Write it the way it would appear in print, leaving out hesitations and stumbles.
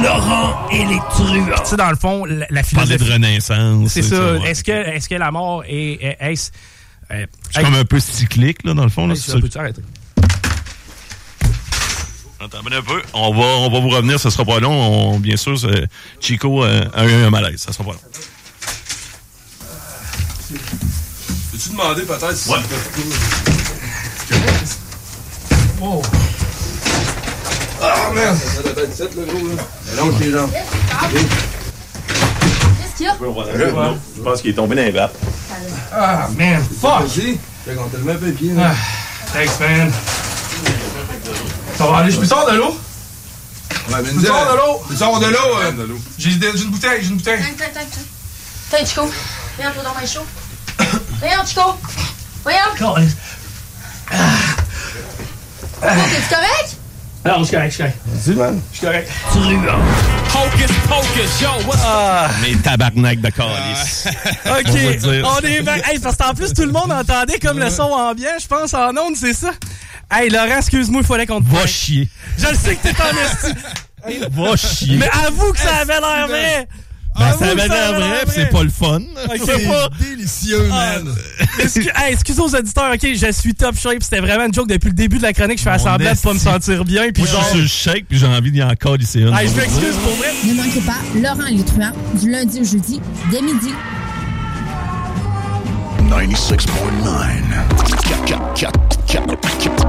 Laurent et les truands. Tu sais, dans le fond, la philosophie... Parler de renaissance. C'est ça. Ouais. Est-ce que la mort est-ce... C'est comme un peu cyclique, là, dans le fond. Là, ça peut-tu arrêter? Attends un peu. On va vous revenir, ça sera pas long. Bien sûr, Chico a eu un malaise. Ça sera pas long. Peux-tu demander peut-être si ouais. Oh! Ah, merde! Ça doit être 7, le gros, là. Mais non, les gens. Qu'est-ce qu'il y a? Je pense qu'il est tombé dans les vapes. Ah, man, fuck! Fait qu'on te le met un peu pied, là. Thanks, man. Ça va aller, je peux sortir de l'eau? Ouais, mais tu sors de l'eau! Tu sors de l'eau! J'ai une bouteille, Tiens, Chico. Viens, toi dans mes chaud. Viens, Chico. Viens. T'es-tu correct? Non, je suis correct. Vas-y, man. Je suis correct. Hocus pocus, yo, what's up? Mais tabarnak de calice. OK, on est back. Hey, parce qu'en plus, tout le monde entendait comme le son ambiant, je pense, en ondes, c'est ça? Hey, Laurent, excuse-moi, il fallait qu'on te Va chier. Je le sais que t'es en esti. Va chier. Mais avoue que ça avait l'air vrai. Ben, ça avait l'air vrai, pis c'est pas le fun. C'est pas délicieux, man. Excusez aux auditeurs, OK, je suis top shape. C'était vraiment une joke depuis le début de la chronique. Je fais semblant de pas me sentir bien. Puis je suis sur le shake, puis j'ai envie d'y encore ici une. Je m'excuse pour vrai. Ne manquez pas Laurent et les truands du lundi au jeudi dès midi. 96.9